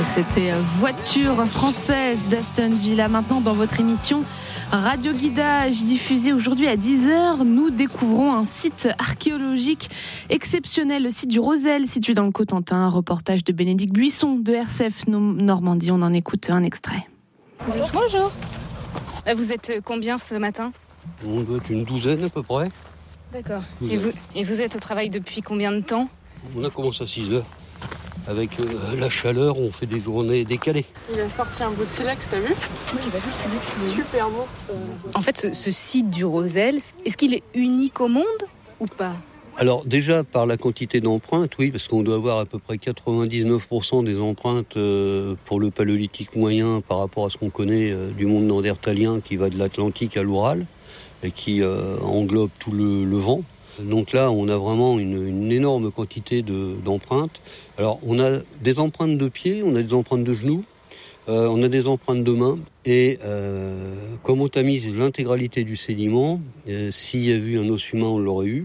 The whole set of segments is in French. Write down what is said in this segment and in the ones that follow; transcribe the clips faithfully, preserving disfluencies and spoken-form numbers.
C'était Voiture française d'Aston Villa. Maintenant, dans votre émission Radio Guidage, diffusée aujourd'hui à dix heures, nous découvrons un site archéologique exceptionnel, le site du Rosel, situé dans le Cotentin. Un reportage de Bénédicte Buisson de R C F Normandie. On en écoute un extrait. Bonjour. Bonjour. Vous êtes combien ce matin ? On doit être une douzaine à peu près. D'accord. Et vous, et vous êtes au travail depuis combien de temps ? On a commencé à six heures. Avec euh, la chaleur, on fait des journées décalées. Il a sorti un bout de silex, t'as vu ? Oui, il a vu le silex. Super beau. Euh... En fait, ce, ce site du Rosel, est-ce qu'il est unique au monde ou pas ? Alors déjà, par la quantité d'empreintes, oui, parce qu'on doit avoir à peu près quatre-vingt-dix-neuf pour cent des empreintes euh, pour le paléolithique moyen par rapport à ce qu'on connaît euh, du monde néandertalien qui va de l'Atlantique à l'Oural et qui euh, englobe tout le, le vent. Donc là, on a vraiment une, une énorme quantité de, d'empreintes. Alors, on a des empreintes de pieds, on a des empreintes de genoux, euh, on a des empreintes de mains. Et euh, comme on tamise l'intégralité du sédiment, euh, s'il y avait eu un os humain, on l'aurait eu.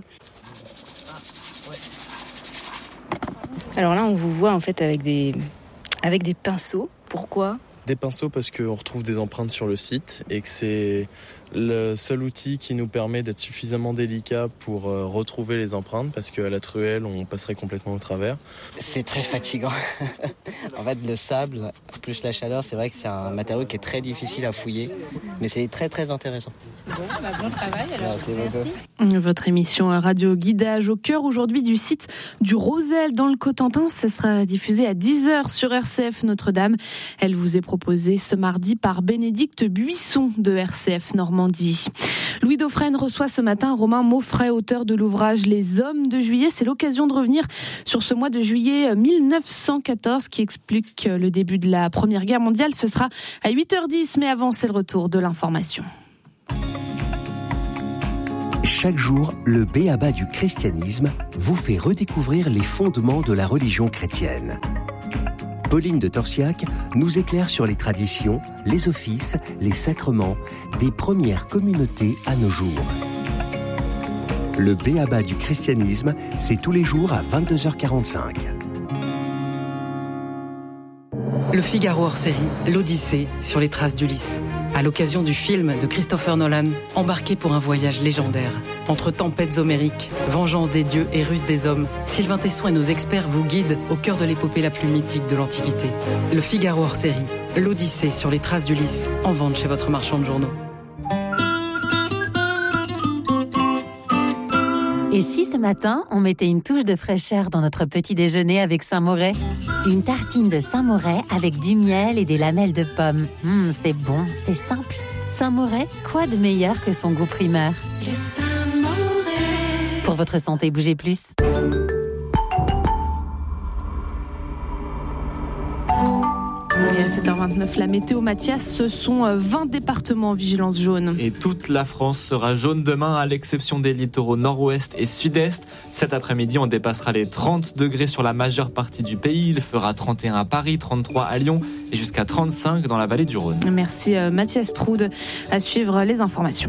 Alors là, on vous voit en fait avec des, avec des pinceaux. Pourquoi ? Des pinceaux parce qu'on retrouve des empreintes sur le site et que c'est le seul outil qui nous permet d'être suffisamment délicat pour euh, retrouver les empreintes, parce qu'à la truelle, on passerait complètement au travers. C'est très fatigant. En fait, le sable plus la chaleur, c'est vrai que c'est un matériau qui est très difficile à fouiller, mais c'est très très intéressant. Bon, bah, bon travail alors. Merci, merci. Votre émission Radio Guidage au cœur aujourd'hui du site du Rosel dans le Cotentin. Ce sera diffusé à dix heures sur R C F Notre-Dame. Elle vous est proposée ce mardi par Bénédicte Buisson de R C F Normandie. Louis Dauphren reçoit ce matin Romain Mauffret, auteur de l'ouvrage Les Hommes de Juillet. C'est l'occasion de revenir sur ce mois de juillet mille neuf cent quatorze qui explique le début de la Première Guerre mondiale. Ce sera à huit heures dix, mais avant, c'est le retour de l'information. Chaque jour, le B A B A du christianisme vous fait redécouvrir les fondements de la religion chrétienne. Pauline de Torsiac nous éclaire sur les traditions, les offices, les sacrements des premières communautés à nos jours. Le B A B A du christianisme, c'est tous les jours à vingt-deux heures quarante-cinq. Le Figaro hors série, l'Odyssée sur les traces d'Ulysse. À l'occasion du film de Christopher Nolan, embarqué pour un voyage légendaire. Entre tempêtes homériques, vengeance des dieux et ruse des hommes, Sylvain Tesson et nos experts vous guident au cœur de l'épopée la plus mythique de l'Antiquité. Le Figaro hors série, l'Odyssée sur les traces d'Ulysse, en vente chez votre marchand de journaux. Et si ce matin, on mettait une touche de fraîcheur dans notre petit déjeuner avec Saint-Moret ? Une tartine de Saint-Moret avec du miel et des lamelles de pommes. Mmh, c'est bon, c'est simple. Saint-Moret, quoi de meilleur que son goût primeur ? Le Saint-Moret. Pour votre santé, bougez plus. Et à sept heures vingt-neuf, la météo, Mathias, ce sont vingt départements en vigilance jaune. Et toute la France sera jaune demain, à l'exception des littoraux nord-ouest et sud-est. Cet après-midi, on dépassera les trente degrés sur la majeure partie du pays. Il fera trente et un à Paris, trente-trois à Lyon et jusqu'à trente-cinq dans la vallée du Rhône. Merci Mathias Troude. À suivre les informations.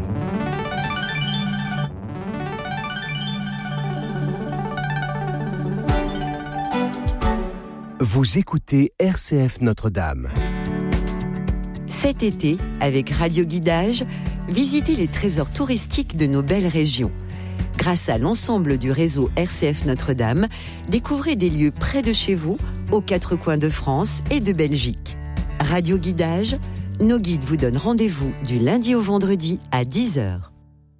Vous écoutez R C F Notre-Dame. Cet été, avec Radio Guidage, visitez les trésors touristiques de nos belles régions. Grâce à l'ensemble du réseau R C F Notre-Dame, découvrez des lieux près de chez vous, aux quatre coins de France et de Belgique. Radio Guidage, nos guides vous donnent rendez-vous du lundi au vendredi à dix heures.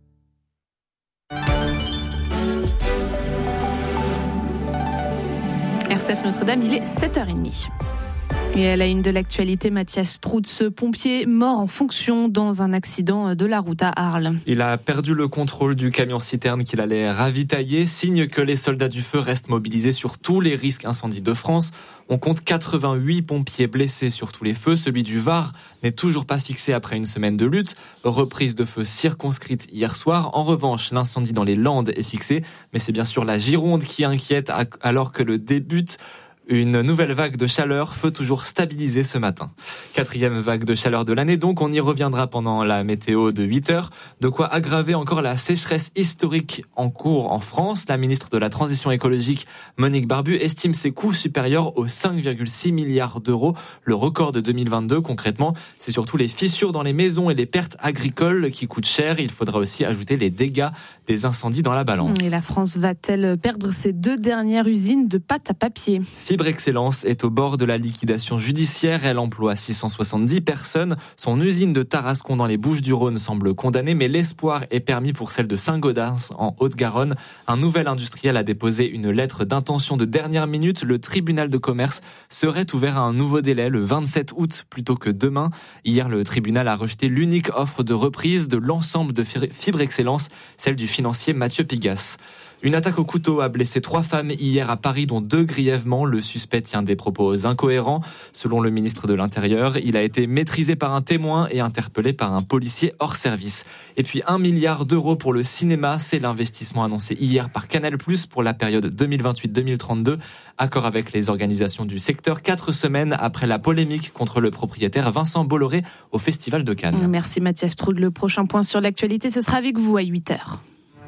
R C F Notre-Dame, il est sept heures trente. Et à la une de l'actualité, Mathias Troutz, pompier mort en fonction dans un accident de la route à Arles. Il a perdu le contrôle du camion-citerne qu'il allait ravitailler, signe que les soldats du feu restent mobilisés sur tous les risques incendies de France. On compte quatre-vingt-huit pompiers blessés sur tous les feux. Celui du Var n'est toujours pas fixé après une semaine de lutte. Reprise de feu circonscrite hier soir. En revanche, l'incendie dans les Landes est fixé, mais c'est bien sûr la Gironde qui inquiète alors que le débute Une nouvelle vague de chaleur, feu toujours stabilisé ce matin. Quatrième vague de chaleur de l'année, donc on y reviendra pendant la météo de huit heures. De quoi aggraver encore la sécheresse historique en cours en France. La ministre de la Transition écologique, Monique Barbu, estime ses coûts supérieurs aux cinq virgule six milliards d'euros. Le record de deux mille vingt-deux, concrètement, c'est surtout les fissures dans les maisons et les pertes agricoles qui coûtent cher. Il faudra aussi ajouter les dégâts des incendies dans la balance. Et la France va-t-elle perdre ses deux dernières usines de pâte à papier ? Fibre Excellence est au bord de la liquidation judiciaire. Elle emploie six cent soixante-dix personnes. Son usine de Tarascon dans les Bouches-du-Rhône semble condamnée, mais l'espoir est permis pour celle de Saint-Gaudens en Haute-Garonne. Un nouvel industriel a déposé une lettre d'intention de dernière minute. Le tribunal de commerce serait ouvert à un nouveau délai le vingt-sept août plutôt que demain. Hier, le tribunal a rejeté l'unique offre de reprise de l'ensemble de Fibre Excellence, celle du financier Mathieu Pigasse. Une attaque au couteau a blessé trois femmes hier à Paris, dont deux grièvement. Le suspect tient des propos incohérents. Selon le ministre de l'Intérieur, il a été maîtrisé par un témoin et interpellé par un policier hors service. Et puis un milliard d'euros pour le cinéma, c'est l'investissement annoncé hier par Canal plus, pour la période deux mille vingt-huit deux mille trente-deux. Accord avec les organisations du secteur, quatre semaines après la polémique contre le propriétaire Vincent Bolloré au Festival de Cannes. Merci Mathias Strud. Le prochain point sur l'actualité, ce sera avec vous à huit heures.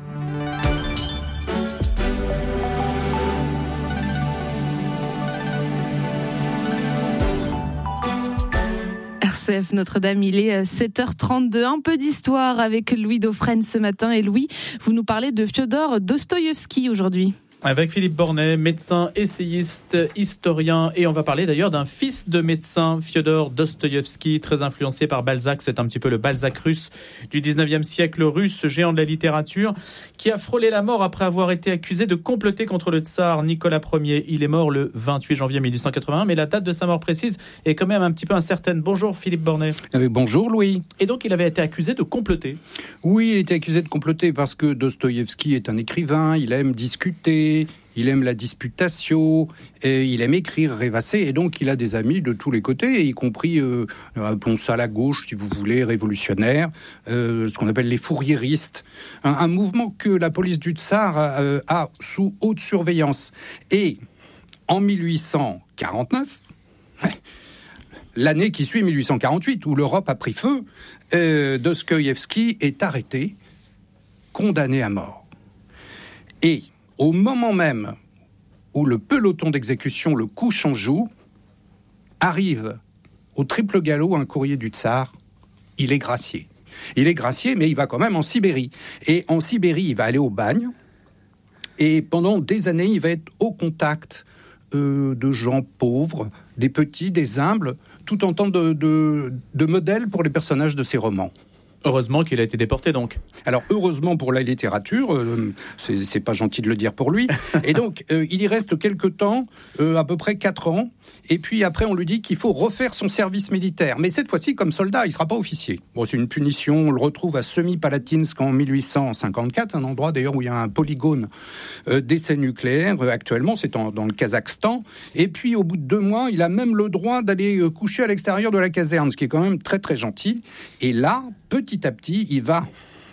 R C F Notre-Dame, il est sept heures trente-deux. Un peu d'histoire avec Louis Dauphren ce matin. Et Louis, vous nous parlez de Fiodor Dostoïevski aujourd'hui. Avec Philippe Bornet, médecin, essayiste, historien, et on va parler d'ailleurs d'un fils de médecin, Fiodor Dostoïevski, très influencé par Balzac. C'est un petit peu le Balzac russe du dix-neuvième siècle, russe, géant de la littérature, qui a frôlé la mort après avoir été accusé de comploter contre le tsar Nicolas Ier. Il est mort le vingt-huit janvier mille huit cent quatre-vingt-un, mais la date de sa mort précise est quand même un petit peu incertaine. Bonjour Philippe Bornet. Euh, bonjour Louis. Et donc il avait été accusé de comploter. Oui, il était accusé de comploter parce que Dostoïevski est un écrivain, il aime discuter, il aime la disputation, et il aime écrire, rêvasser, et donc il a des amis de tous les côtés, y compris, euh, appelons ça la gauche, si vous voulez, révolutionnaire, euh, ce qu'on appelle les fourriéristes, un, un mouvement que la police du tsar euh, a sous haute surveillance. Et en mille huit cent quarante-neuf, l'année qui suit mille huit cent quarante-huit, où l'Europe a pris feu, euh, Dostoïevski est arrêté, condamné à mort. Et au moment même où le peloton d'exécution le couche en joue, arrive au triple galop un courrier du tsar. Il est gracié. Il est gracié, mais il va quand même en Sibérie. Et en Sibérie, il va aller au bagne. Et pendant des années, il va être au contact euh, de gens pauvres, des petits, des humbles, tout en tant de, de, de modèle pour les personnages de ses romans. Heureusement qu'il a été déporté, donc. Alors, heureusement pour la littérature, euh, c'est, c'est pas gentil de le dire pour lui. Et donc, euh, il y reste quelque temps, euh, à peu près quatre ans. Et puis après, on lui dit qu'il faut refaire son service militaire. Mais cette fois-ci, comme soldat, il sera pas officier. Bon, c'est une punition. On le retrouve à Semipalatinsk en mille huit cent cinquante-quatre, un endroit d'ailleurs où il y a un polygone euh, d'essais nucléaires. Euh, actuellement, c'est en, dans le Kazakhstan. Et puis, au bout de deux mois, il a même le droit d'aller euh, coucher à l'extérieur de la caserne, ce qui est quand même très, très gentil. Et là, petit à petit, il va,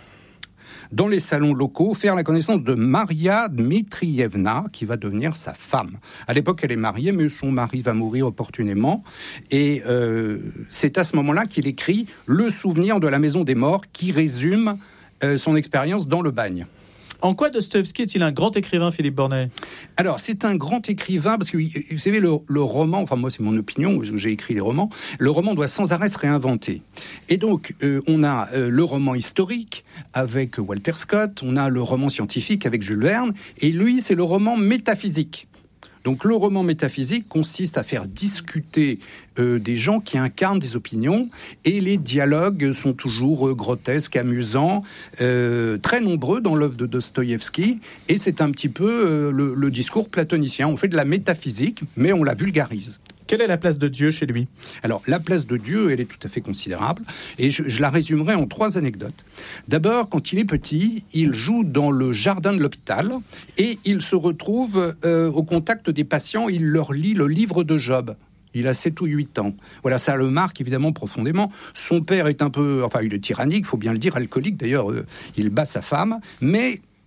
dans les salons locaux, faire la connaissance de Maria Dmitrievna, qui va devenir sa femme. À l'époque, elle est mariée, mais son mari va mourir opportunément. Et euh, c'est à ce moment-là qu'il écrit « Le souvenir de la maison des morts », qui résume euh, son expérience dans le bagne. En quoi Dostoïevski est-il un grand écrivain, Philippe Bornet ? Alors, c'est un grand écrivain, parce que, vous savez, le, le roman, enfin moi c'est mon opinion, parce que j'ai écrit des romans, le roman doit sans arrêt se réinventer. Et donc, euh, on a euh, le roman historique avec Walter Scott, on a le roman scientifique avec Jules Verne, et lui, c'est le roman métaphysique. Donc le roman métaphysique consiste à faire discuter euh, des gens qui incarnent des opinions, et les dialogues sont toujours euh, grotesques, amusants, euh, très nombreux dans l'œuvre de Dostoïevski, et c'est un petit peu euh, le, le discours platonicien. On fait de la métaphysique, mais on la vulgarise. Quelle est la place de Dieu chez lui ? Alors, la place de Dieu, elle est tout à fait considérable. Et je, je la résumerai en trois anecdotes. D'abord, quand il est petit, il joue dans le jardin de l'hôpital et il se retrouve euh, au contact des patients. Il leur lit le livre de Job. Il a sept ou huit ans. Voilà, ça le marque évidemment profondément. Son père est un peu... Enfin, il est tyrannique, il faut bien le dire, alcoolique. D'ailleurs, euh, il bat sa femme. Mais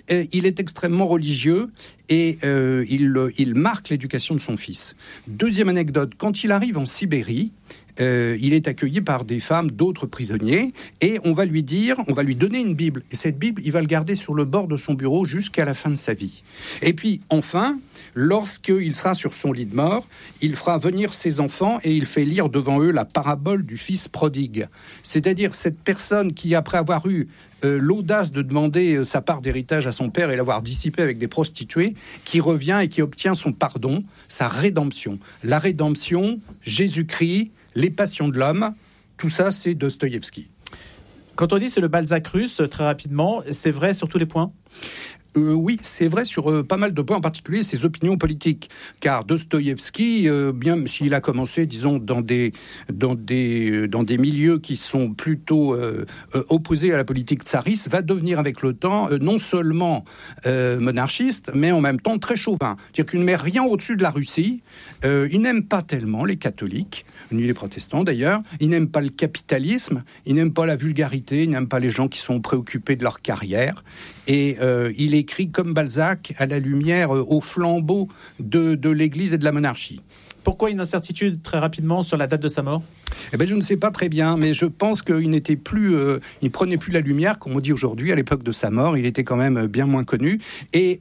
euh, il est extrêmement religieux et euh, il, il marque l'éducation de son fils. Deuxième anecdote, quand il arrive en Sibérie, Euh, il est accueilli par des femmes d'autres prisonniers et on va lui dire, on va lui donner une Bible. Et cette Bible, il va le garder sur le bord de son bureau jusqu'à la fin de sa vie. Et puis, enfin, lorsqu'il sera sur son lit de mort, il fera venir ses enfants et il fait lire devant eux la parabole du fils prodigue. C'est-à-dire cette personne qui, après avoir eu euh, l'audace de demander euh, sa part d'héritage à son père et l'avoir dissipé avec des prostituées, qui revient et qui obtient son pardon, sa rédemption. La rédemption, Jésus-Christ, les passions de l'homme, tout ça, c'est Dostoïevski. Quand on dit c'est le Balzac russe, très rapidement, c'est vrai sur tous les points ? Euh, oui, c'est vrai sur euh, pas mal de points, en particulier ses opinions politiques. Car Dostoïevski, euh, bien s'il a commencé, disons, dans des, dans des, euh, dans des milieux qui sont plutôt euh, euh, opposés à la politique tsariste, va devenir avec le temps euh, non seulement euh, monarchiste, mais en même temps très chauvin. C'est-à-dire qu'il ne met rien au-dessus de la Russie. Euh, il n'aime pas tellement les catholiques, ni les protestants d'ailleurs. Il n'aime pas le capitalisme, il n'aime pas la vulgarité, il n'aime pas les gens qui sont préoccupés de leur carrière. Et euh, il écrit comme Balzac à la lumière, euh, au flambeau de, de l'Église et de la monarchie. Pourquoi une incertitude très rapidement sur la date de sa mort ? Eh ben, je ne sais pas très bien, mais je pense qu'il n'était plus, euh, il prenait plus la lumière, comme on dit aujourd'hui. À l'époque de sa mort, il était quand même bien moins connu. Et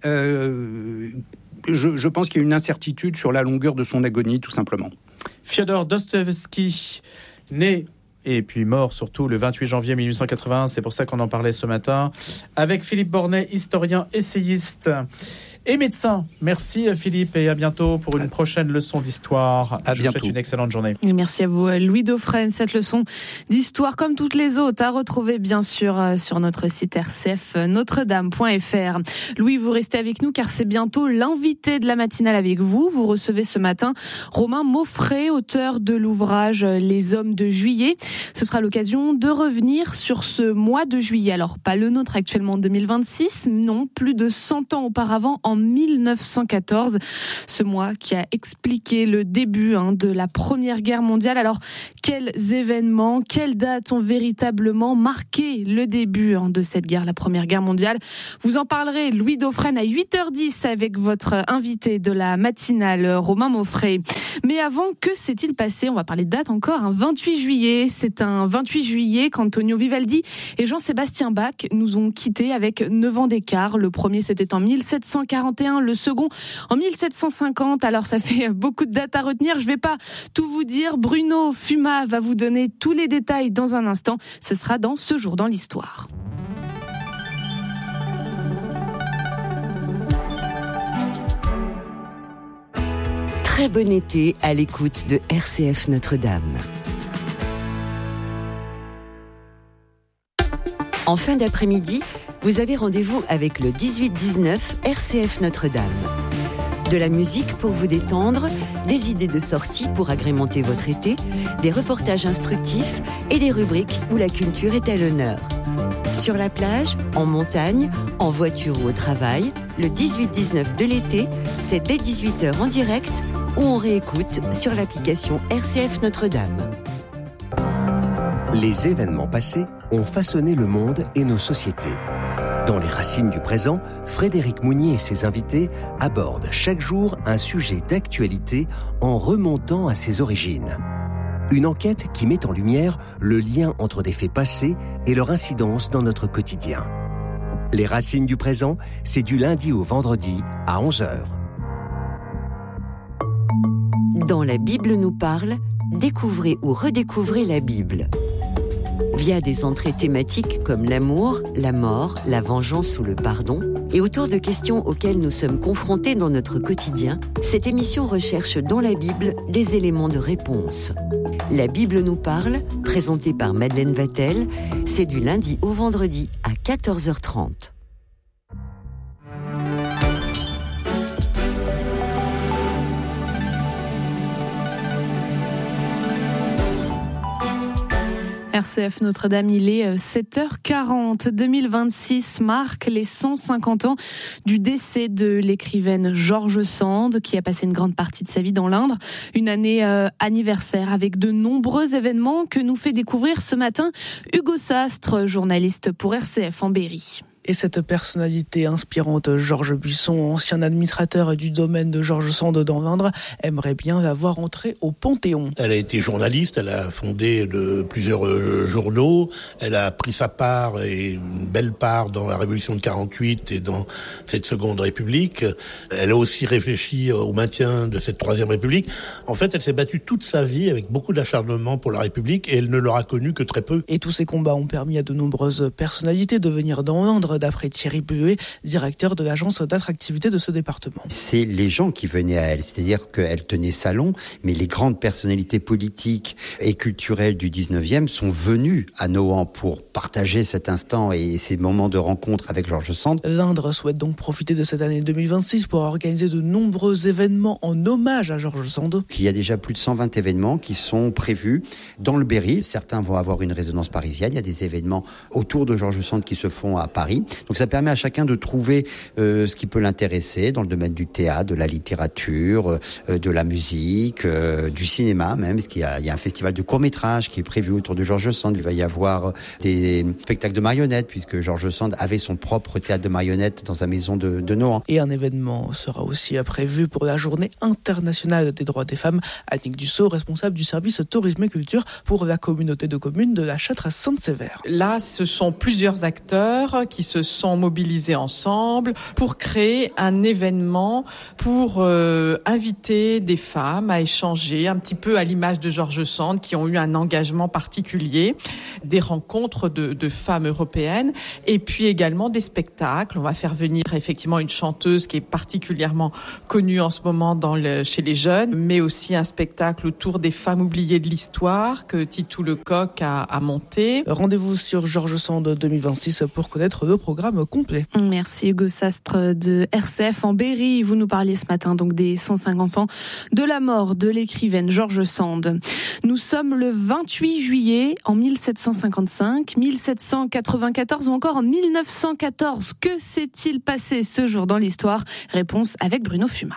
euh, je, je pense qu'il y a une incertitude sur la longueur de son agonie, tout simplement. Fyodor Dostoïevski, né et puis mort surtout le vingt-huit janvier mille huit cent quatre-vingt-un, c'est pour ça qu'on en parlait ce matin, avec Philippe Bornet, historien, essayiste et médecin. Merci Philippe et à bientôt pour une prochaine leçon d'histoire. À Je bientôt. vous souhaite une excellente journée. Et merci à vous Louis Dauphren. Cette leçon d'histoire, comme toutes les autres, à retrouver bien sûr sur notre site r c f notre dame point f r. Louis, vous restez avec nous car c'est bientôt l'invité de la matinale avec vous. Vous recevez ce matin Romain Mauffret, auteur de l'ouvrage Les Hommes de Juillet. Ce sera l'occasion de revenir sur ce mois de juillet. Alors pas le nôtre actuellement en deux mille vingt-six, non, plus de cent ans auparavant, en mille neuf cent quatorze, ce mois qui a expliqué le début hein, de la Première Guerre mondiale. Alors, quels événements, quelles dates ont véritablement marqué le début hein, de cette guerre, la Première Guerre mondiale ? Vous en parlerez, Louis Dauphren, à huit heures dix avec votre invité de la matinale, Romain Mauffret. Mais avant, que s'est-il passé ? On va parler de date encore, un vingt-huit juillet. C'est un vingt-huit juillet qu'Antonio Vivaldi et Jean-Sébastien Bach nous ont quittés avec neuf ans d'écart. Le premier, c'était en mille sept cent quarante et un, le second en mille sept cent cinquante. Alors ça fait beaucoup de dates à retenir, je ne vais pas tout vous dire. Bruno Fuma va vous donner tous les détails dans un instant. Ce sera dans Ce jour dans l'histoire. Très bon été à l'écoute de R C F Notre-Dame. En fin d'après-midi, vous avez rendez-vous avec le dix-huit dix-neuf R C F Notre-Dame. De la musique pour vous détendre, des idées de sortie pour agrémenter votre été, des reportages instructifs et des rubriques où la culture est à l'honneur. Sur la plage, en montagne, en voiture ou au travail, le dix-huit dix-neuf de l'été, c'est dès dix-huit heures en direct ou on réécoute sur l'application R C F Notre-Dame. Les événements passés ont façonné le monde et nos sociétés. Dans les racines du présent, Frédéric Mounier et ses invités abordent chaque jour un sujet d'actualité en remontant à ses origines. Une enquête qui met en lumière le lien entre des faits passés et leur incidence dans notre quotidien. Les racines du présent, c'est du lundi au vendredi à onze heures. Dans La Bible nous parle, découvrez ou redécouvrez la Bible. Via des entrées thématiques comme l'amour, la mort, la vengeance ou le pardon, et autour de questions auxquelles nous sommes confrontés dans notre quotidien, cette émission recherche dans la Bible des éléments de réponse. La Bible nous parle, présentée par Madeleine Vatel, c'est du lundi au vendredi à quatorze heures trente. R C F Notre-Dame, il est sept heures quarante. deux mille vingt-six marque les cent cinquante ans du décès de l'écrivaine George Sand, qui a passé une grande partie de sa vie dans l'Indre. Une année euh, anniversaire avec de nombreux événements que nous fait découvrir ce matin Hugo Sastre, journaliste pour R C F en Berry. Et cette personnalité inspirante, Georges Buisson, ancien administrateur du domaine de George Sand dans l'Indre, aimerait bien la voir entrer au Panthéon. Elle a été journaliste, elle a fondé de plusieurs euh, journaux, elle a pris sa part et une belle part dans la Révolution de quarante-huit et dans cette Seconde République. Elle a aussi réfléchi au maintien de cette Troisième République. En fait, elle s'est battue toute sa vie avec beaucoup d'acharnement pour la République et elle ne l'aura connue que très peu. Et tous ces combats ont permis à de nombreuses personnalités de venir dans l'Indre, d'après Thierry Buet, directeur de l'agence d'attractivité de ce département. C'est les gens qui venaient à elle, c'est-à-dire qu'elle tenait salon, mais les grandes personnalités politiques et culturelles du dix-neuvième sont venues à Nohant pour partager cet instant et ces moments de rencontre avec George Sand. L'Indre souhaite donc profiter de cette année deux mille vingt-six pour organiser de nombreux événements en hommage à George Sand. Il y a déjà plus de cent vingt événements qui sont prévus dans le Berry. Certains vont avoir une résonance parisienne. Il y a des événements autour de George Sand qui se font à Paris. Donc ça permet à chacun de trouver euh, ce qui peut l'intéresser dans le domaine du théâtre, de la littérature, euh, de la musique, euh, du cinéma même, parce qu'il y a, il y a un festival de court-métrage qui est prévu autour de George Sand. Il va y avoir des spectacles de marionnettes, puisque George Sand avait son propre théâtre de marionnettes dans sa maison de, de Nohant. Et un événement sera aussi prévu pour la journée internationale des droits des femmes. Annick Dussault, responsable du service tourisme et culture pour la communauté de communes de la Châtre-Sainte-Sévère. Là, ce sont plusieurs acteurs qui se sont mobilisés ensemble pour créer un événement pour euh, inviter des femmes à échanger un petit peu à l'image de George Sand qui ont eu un engagement particulier, des rencontres de, de femmes européennes et puis également des spectacles. On va faire venir effectivement une chanteuse qui est particulièrement connue en ce moment dans le, chez les jeunes, mais aussi un spectacle autour des femmes oubliées de l'histoire que Titou Lecoq a, a monté. Rendez-vous sur George Sand deux mille vingt-six pour connaître le programme complet. Merci Hugo Sastre de R C F en Berry. Vous nous parliez ce matin donc des cent cinquante ans de la mort de l'écrivaine George Sand. Nous sommes le vingt-huit juillet en mille sept cent cinquante-cinq, mille sept cent quatre-vingt-quatorze ou encore en mille neuf cent quatorze. Que s'est-il passé ce jour dans l'histoire ? Réponse avec Bruno Fuma.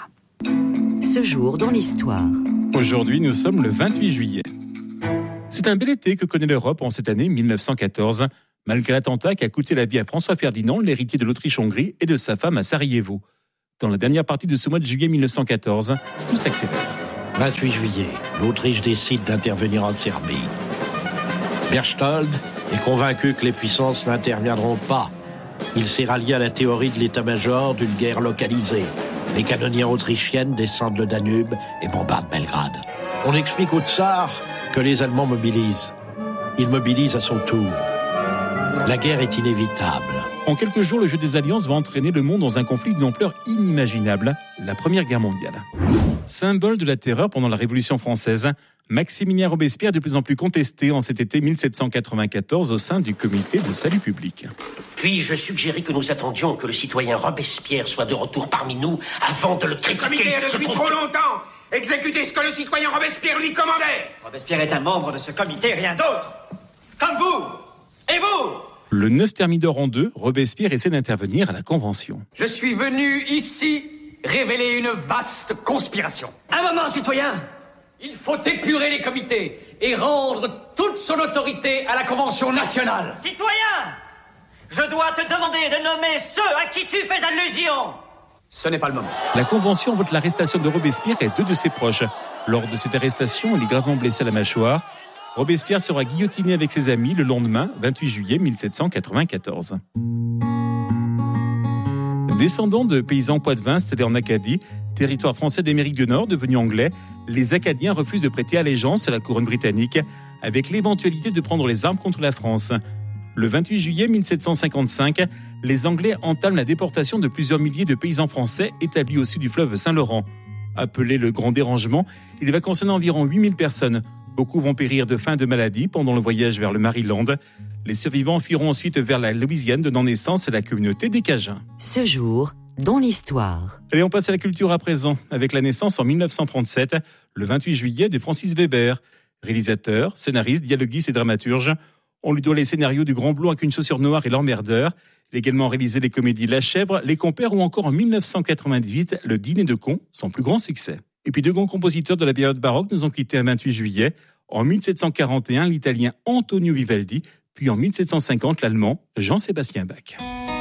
Ce jour dans l'histoire. Aujourd'hui, nous sommes le vingt-huit juillet. C'est un bel été que connaît l'Europe en cette année mille neuf cent quatorze, malgré l'attentat qui a coûté la vie à François Ferdinand, l'héritier de l'Autriche-Hongrie, et de sa femme à Sarajevo. Dans la dernière partie de ce mois de juillet mille neuf cent quatorze, tout s'accélère. vingt-huit juillet, l'Autriche décide d'intervenir en Serbie. Berchtold est convaincu que les puissances n'interviendront pas. Il s'est rallié à la théorie de l'état-major d'une guerre localisée. Les canonnières autrichiennes descendent le Danube et bombardent Belgrade. On explique au tsar que les Allemands mobilisent. Il mobilise à son tour. La guerre est inévitable. En quelques jours, le jeu des alliances va entraîner le monde dans un conflit d'une ampleur inimaginable, la Première Guerre mondiale. Symbole de la terreur pendant la Révolution française, Maximilien Robespierre est de plus en plus contesté en cet été mille sept cent quatre-vingt-quatorze au sein du comité de salut public. Puis-je suggérer que nous attendions que le citoyen Robespierre soit de retour parmi nous avant de le critiquer? Le comité est depuis trop longtemps exécuté ce que le citoyen Robespierre lui commandait. Robespierre est un membre de ce comité, rien d'autre. Comme vous. Et vous? Le neuf Thermidor en deux, Robespierre essaie d'intervenir à la Convention. Je suis venu ici révéler une vaste conspiration. Un moment, citoyen. Il faut épurer les comités et rendre toute son autorité à la Convention nationale. Citoyen, je dois te demander de nommer ceux à qui tu fais allusion. Ce n'est pas le moment. La Convention vote l'arrestation de Robespierre et deux de ses proches. Lors de cette arrestation, il est gravement blessé à la mâchoire. Robespierre sera guillotiné avec ses amis le lendemain, vingt-huit juillet mille sept cent quatre-vingt-quatorze. Descendants de paysans poitevins installés en Acadie, territoire français d'Amérique du Nord devenu anglais, les Acadiens refusent de prêter allégeance à la couronne britannique, avec l'éventualité de prendre les armes contre la France. Le vingt-huit juillet mille sept cent cinquante-cinq, les Anglais entament la déportation de plusieurs milliers de paysans français établis au sud du fleuve Saint-Laurent. Appelé le Grand Dérangement, il va concerner environ huit mille personnes. Beaucoup vont périr de faim et de maladie pendant le voyage vers le Maryland. Les survivants fuiront ensuite vers la Louisiane, donnant naissance à la communauté des Cajuns. Ce jour, dans l'histoire. Allez, on passe à la culture à présent, avec la naissance en mille neuf cent trente-sept, le vingt-huit juillet, de Francis Weber. Réalisateur, scénariste, dialoguiste et dramaturge. On lui doit les scénarios du Grand Blond avec une chaussure noire et l'emmerdeur. Il a également réalisé les comédies La Chèvre, Les Compères ou encore en mille neuf cent quatre-vingt-dix-huit, Le Dîner de cons, son plus grand succès. Et puis deux grands compositeurs de la période baroque nous ont quittés un vingt-huit juillet. En mille sept cent quarante et un, l'italien Antonio Vivaldi, puis en mille sept cent cinquante, l'allemand Jean-Sébastien Bach.